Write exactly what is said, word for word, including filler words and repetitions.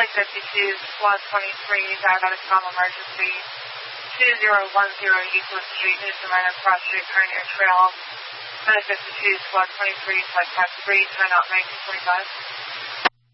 Charlie fifty-two, Squad twenty-three, diabetic trauma emergency, two zero one zero Euclid Street, Newton Manor, Cross Street, Pioneer Trail. Charlie fifty-two, Squad twenty-three, flight path three, turn out nineteen twenty-five.